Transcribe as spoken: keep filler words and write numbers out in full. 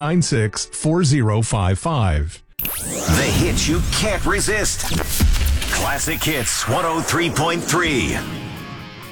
nine six four zero five five. The hits you can't resist. Classic Hits one oh three point three.